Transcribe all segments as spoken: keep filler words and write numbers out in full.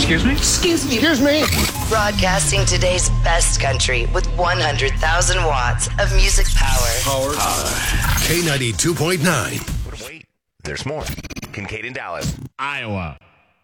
Excuse me? Excuse me. Excuse me. Broadcasting today's best country with one hundred thousand watts of music power. Power. K ninety-two point nine. But wait, there's more. Kincaid in Dallas. Iowa.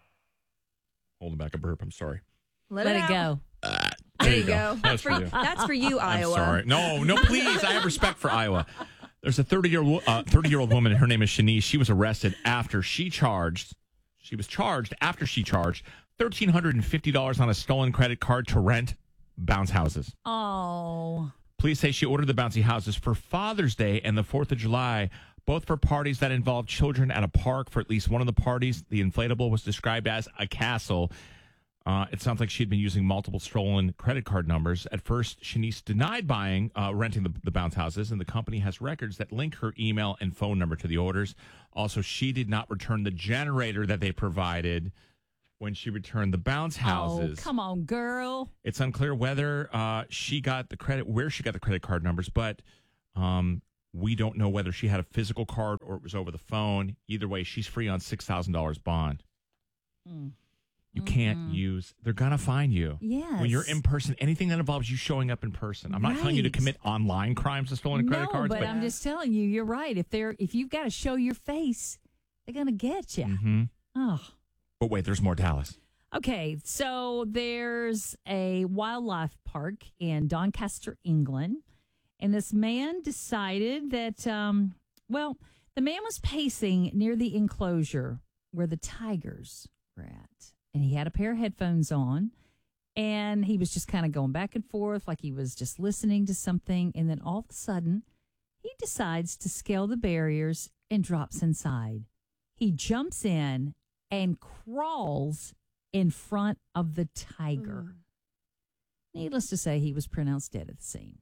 Holding back a burp. I'm sorry. Let, Let it, it out. go. Uh, There you go. That's That's for for you. That's for you, I'm Iowa. sorry. No, no, please. I have respect for Iowa. There's a thirty-year-old uh, thirty-year-old woman. Her name is Shanice. She was arrested after she charged. She was charged after she charged one thousand three hundred fifty dollars on a stolen credit card to rent bounce houses. Oh. Police say she ordered the bouncy houses for Father's Day and the fourth of July, both for parties that involved children at a park. For at least one of the parties, the inflatable was described as a castle. Uh, it sounds like she'd been using multiple stolen credit card numbers. At first, Shanice denied buying, uh, renting the, the bounce houses, and the company has records that link her email and phone number to the orders. Also, she did not return the generator that they provided when she returned the bounce houses. Oh, come on, girl. It's unclear whether uh, she got the credit, where she got the credit card numbers, but um, we don't know whether she had a physical card or it was over the phone. Either way, she's free on six thousand dollars bond. Mm. You can't use, they're going to find you. Yes. When you're in person, anything that involves you showing up in person. I'm not telling you to Right. commit online crimes to stolen credit no, cards. but, I'm just telling you, you're right. If they're if you've got to show your face, they're gonna get you. Mhm. Oh. But wait, there's more, Dallas. Okay, so there's a wildlife park in Doncaster, England, and this man decided that, um, well, the man was pacing near the enclosure where the tigers were at, and he had a pair of headphones on, and he was just kind of going back and forth like he was just listening to something, and then all of a sudden, he decides to scale the barriers and drops inside. He jumps in and crawls in front of the tiger. Mm. Needless to say, he was pronounced dead at the scene.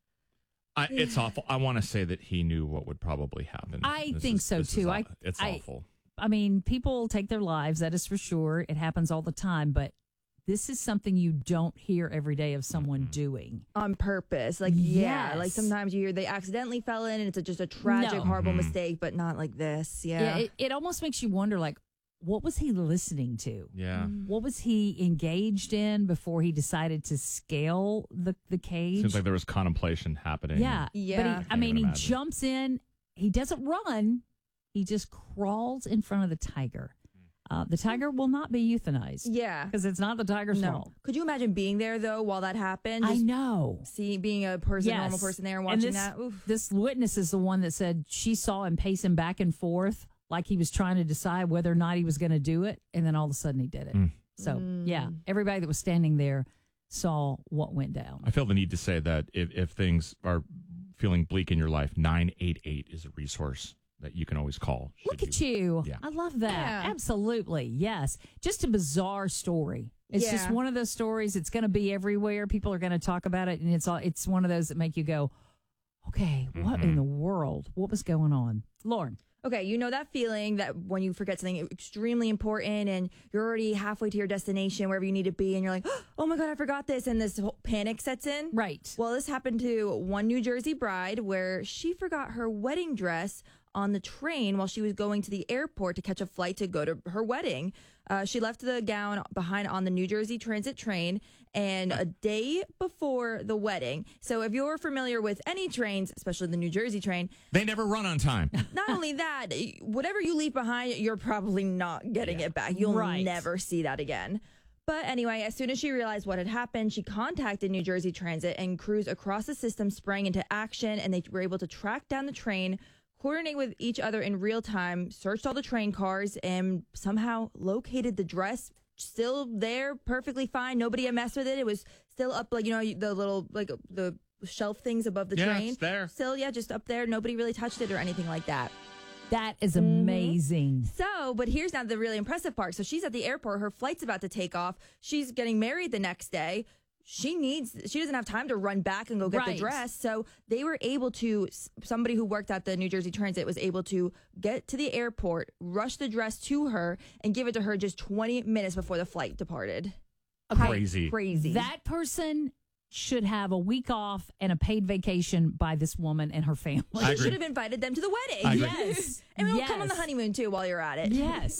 I, it's awful. I want to say that he knew what would probably happen. I This think is- so, this is too. aw- I, it's I, awful. I mean, people take their lives, that is for sure. It happens all the time, but this is something you don't hear every day of someone Mm-hmm. doing. On purpose. Like, yeah. Yes. Like sometimes you hear they accidentally fell in and it's a, just a tragic, No. horrible Mhm. mistake, but not like this. Yeah. Yeah, it, it almost makes you wonder, like, what was he listening to? Yeah. What was he engaged in before he decided to scale the, the cage? Seems like there was contemplation happening. Yeah. Yeah. But he, I Can't mean, even he imagine. jumps in. He doesn't run. He just crawls in front of the tiger. Uh, the tiger will not be euthanized. Yeah. Because it's not the tiger's No. fault. Could you imagine being there though while that happened? I Just know. See, being a person, Yes. normal person there and watching this, that. Oof. This witness is the one that said she saw him pacing back and forth like he was trying to decide whether or not he was going to do it. And then all of a sudden he did it. Mm. So, Mm. yeah, everybody that was standing there saw what went down. I feel the need to say that if, if things are feeling bleak in your life, nine eight eight is a resource that you can always call. Look at you. Yeah. I love that. Yeah. Absolutely. Yes. Just a bizarre story. It's just Yeah. one of those stories. It's going to be everywhere. People are going to talk about it. And it's all, it's one of those that make you go, okay, what in Mhm. the world? What was going on? Lauren. Okay, you know that feeling that when you forget something extremely important and you're already halfway to your destination, wherever you need to be, and you're like, oh my God, I forgot this, and this whole panic sets in? Right. Well, this happened to one New Jersey bride where she forgot her wedding dress on the train while she was going to the airport to catch a flight to go to her wedding. Uh, she left the gown behind on the New Jersey Transit train and a day before the wedding. So if you're familiar with any trains, especially the New Jersey train, They never run on time. not only that, whatever you leave behind, you're probably not getting Yeah. it back. You'll Right. never see that again. But anyway, as soon as she realized what had happened, she contacted New Jersey Transit, and crews across the system sprang into action, and they were able to track down the train, coordinate with each other in real time, searched all the train cars, and somehow located the dress still there, perfectly fine. Nobody had messed with it. It was still up, like, you know, the little, like, the shelf things above the Yeah, train. it's there. Still, yeah, just up there. Nobody really touched it or anything like that. That is Mm-hmm. amazing. So, but here's now the really impressive part. So she's at the airport. Her flight's about to take off. She's getting married the next day. She needs, she doesn't have time to run back and go get Right. the dress. So they were able to, somebody who worked at the New Jersey Transit was able to get to the airport, rush the dress to her, and give it to her just twenty minutes before the flight departed. Crazy. Crazy. That person should have a week off and a paid vacation by this woman and her family. I She agree. should have invited them to the wedding. I agree. Yes. And we'll come on the Yes. honeymoon too while you're at it. Yes.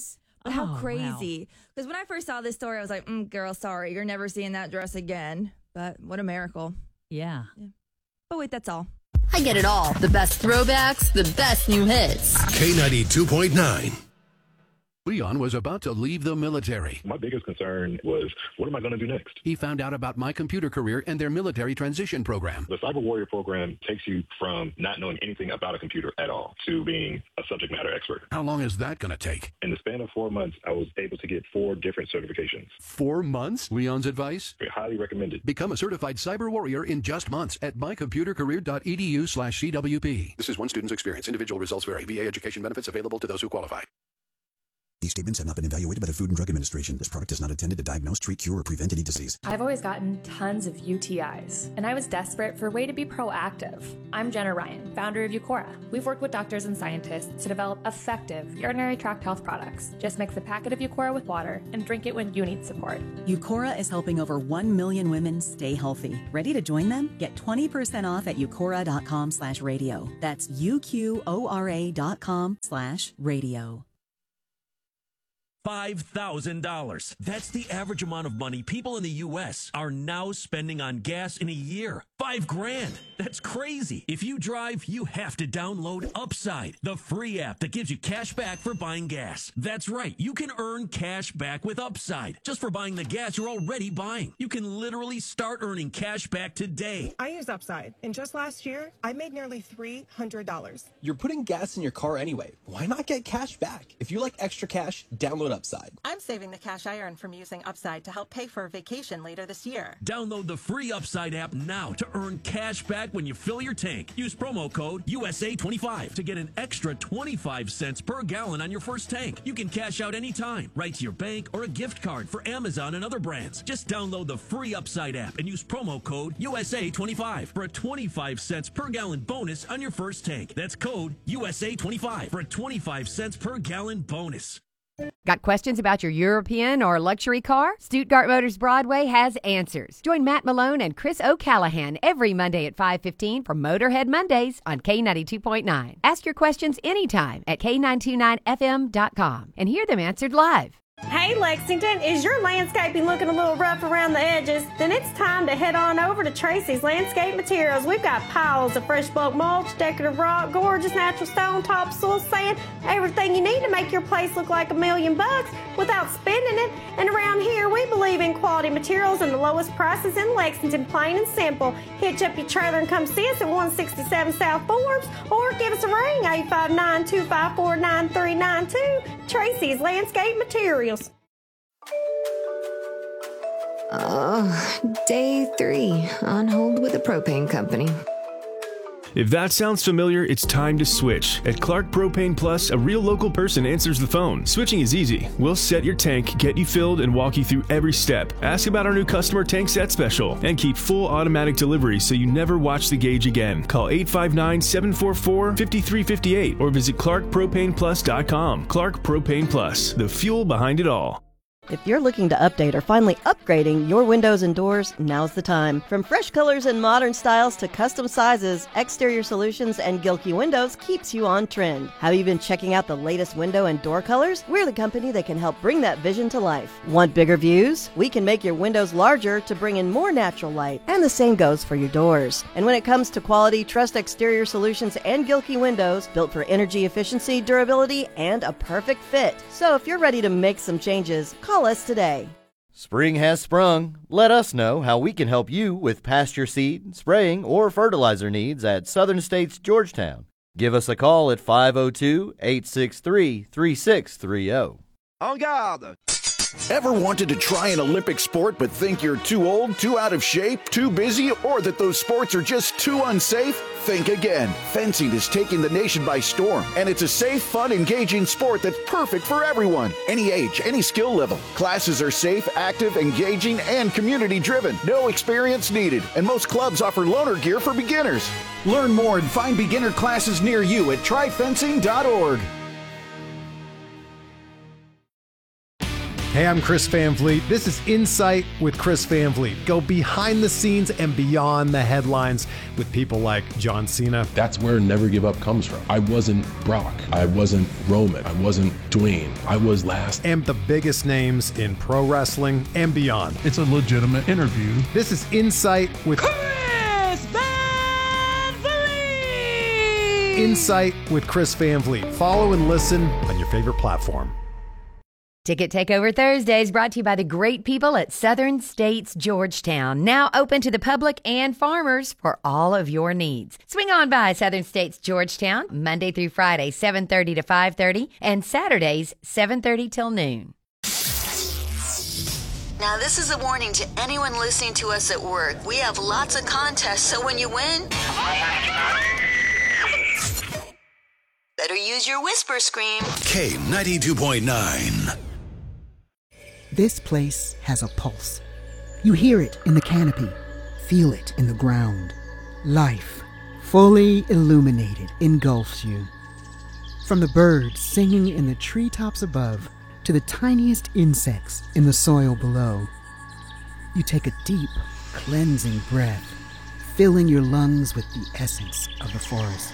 How Oh, wow. crazy. Because when I first saw this story, I was like, mm, girl, sorry, you're never seeing that dress again. But what a miracle. Yeah. But wait, that's all. I get it all. The best throwbacks, the best new hits. K ninety-two point nine. Leon was about to leave the military. My biggest concern was, what am I going to do next? He found out about My Computer Career and their military transition program. The Cyber Warrior program takes you from not knowing anything about a computer at all to being a subject matter expert. How long is that going to take? In the span of four months, I was able to get four different certifications. Four months? Leon's advice? I highly recommend it. Become a certified cyber warrior in just months at mycomputercareer.edu slash CWP. This is one student's experience. Individual results vary. V A education benefits available to those who qualify. These statements have not been evaluated by the Food and Drug Administration. This product is not intended to diagnose, treat, cure, or prevent any disease. I've always gotten tons of U T Is, and I was desperate for a way to be proactive. I'm Jenna Ryan, founder of Eucora. We've worked with doctors and scientists to develop effective urinary tract health products. Just mix a packet of Eucora with water and drink it when you need support. Eucora is helping over one million women stay healthy. Ready to join them? Get twenty percent off at eucora.com slash radio. That's U-Q-O-R-A dot com slash radio. five thousand dollars. That's the average amount of money people in the U S are now spending on gas in a year. Five grand. That's crazy. If you drive, you have to download Upside, the free app that gives you cash back for buying gas. That's right. You can earn cash back with Upside just for buying the gas you're already buying. You can literally start earning cash back today. I use Upside, and just last year, I made nearly three hundred dollars. You're putting gas in your car anyway. Why not get cash back? If you like extra cash, download Upside. I'm saving the cash I earn from using Upside to help pay for a vacation later this year. Download the free Upside app now to earn cash back when you fill your tank. Use promo code U S A twenty-five to get an extra twenty-five cents per gallon on your first tank. You can cash out anytime, right to your bank or a gift card for Amazon and other brands. Just download the free Upside app and use promo code U S A twenty-five for a twenty-five cents per gallon bonus on your first tank. That's code U S A twenty-five for a twenty-five cents per gallon bonus. Got questions about your European or luxury car? Stuttgart Motors Broadway has answers. Join Matt Malone and Chris O'Callahan every Monday at five fifteen for Motorhead Mondays on K ninety-two point nine. Ask your questions anytime at K nine two nine F M dot com and hear them answered live. Hey Lexington, is your landscaping looking a little rough around the edges? Then it's time to head on over to Tracy's Landscape Materials. We've got piles of fresh bulk mulch, decorative rock, gorgeous natural stone, topsoil, sand, everything you need to make your place look like a million bucks without spending it. And around here, we believe in quality materials and the lowest prices in Lexington, plain and simple. Hitch up your trailer and come see us at one sixty-seven South Forbes, or give us a ring, eight five nine, two five four, nine three nine two. Tracy's Landscape Materials. Oh, day three on hold with the propane company. If that sounds familiar, it's time to switch. At Clark Propane Plus, a real local person answers the phone. Switching is easy. We'll set your tank, get you filled, and walk you through every step. Ask about our new customer tank set special, and keep full automatic delivery so you never watch the gauge again. Call eight five nine, seven four four, five three five eight or visit clark propane plus dot com. Clark Propane Plus, the fuel behind it all. If you're looking to update or finally upgrading your windows and doors, now's the time. From fresh colors and modern styles to custom sizes, Exterior Solutions and Gilkey Windows keeps you on trend. Have you been checking out the latest window and door colors? We're the company that can help bring that vision to life. Want bigger views? We can make your windows larger to bring in more natural light. And the same goes for your doors. And when it comes to quality, trust Exterior Solutions and Gilkey Windows, built for energy efficiency, durability, and a perfect fit. So if you're ready to make some changes, call Call us today. Spring has sprung. Let us know how we can help you with pasture seed, spraying, or fertilizer needs at Southern States Georgetown. Give us a call at five oh two, eight six three, three six three oh. En garde! Ever wanted to try an Olympic sport but think you're too old, too out of shape, too busy, or that those sports are just too unsafe? Think again. Fencing is taking the nation by storm, and it's a safe, fun, engaging sport that's perfect for everyone. Any age, any skill level. Classes are safe, active, engaging, and community-driven. No experience needed, and most clubs offer loaner gear for beginners. Learn more and find beginner classes near you at try fencing dot org. Hey, I'm Chris Van Vliet. This is Insight with Chris Van Vliet. Go behind the scenes and beyond the headlines with people like John Cena. That's where Never Give Up comes from. I wasn't Brock. I wasn't Roman. I wasn't Dwayne. I was last. And the biggest names in pro wrestling and beyond. It's a legitimate interview. This is Insight with Chris Van Vliet. Insight with Chris Van Vliet. Follow and listen on your favorite platform. Ticket Takeover Thursdays brought to you by the great people at Southern States Georgetown. Now open to the public and farmers for all of your needs. Swing on by Southern States Georgetown Monday through Friday, seven thirty to five thirty, and Saturdays, seven thirty till noon. Now, this is a warning to anyone listening to us at work. We have lots of contests, so when you win, better use your whisper scream. K ninety-two point nine. This place has a pulse. You hear it in the canopy, feel it in the ground. Life, fully illuminated, engulfs you. From the birds singing in the treetops above to the tiniest insects in the soil below. You take a deep, cleansing breath, filling your lungs with the essence of the forest.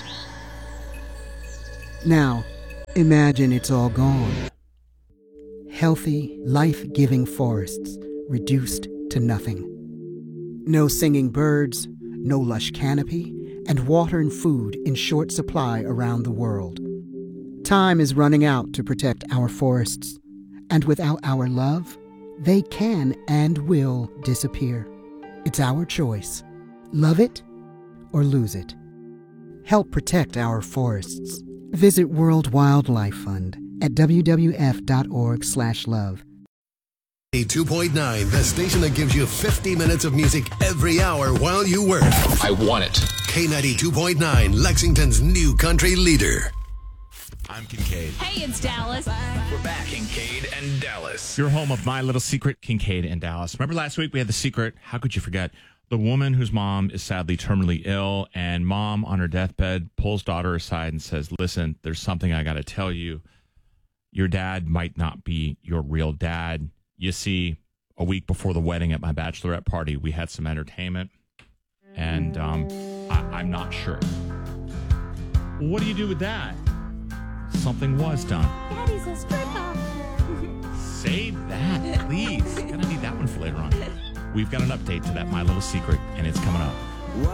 Now, imagine it's all gone. Healthy, life-giving forests reduced to nothing. No singing birds, no lush canopy, and water and food in short supply around the world. Time is running out to protect our forests, and without our love, they can and will disappear. It's our choice. Love it or lose it. Help protect our forests. Visit World Wildlife Fund at w w f dot org slash love. two point nine, the station that gives you fifty minutes of music every hour while you work. I want it. K ninety-two point nine, Lexington's new country leader. I'm Kincaid. Hey, it's Dallas. We're back, Kincaid and Dallas. Your home of My Little Secret, Kincaid and Dallas. Remember last week we had the secret, how could you forget, the woman whose mom is sadly terminally ill, and mom on her deathbed pulls daughter aside and says, listen, there's something I got to tell you. Your dad might not be your real dad. You see, a week before the wedding at my bachelorette party, we had some entertainment, and um, I- I'm not sure. What do you do with that? Something was done. Daddy's a stripper. Save that, please. Gonna need that one for later on. We've got an update to that My Little Secret, and it's coming up.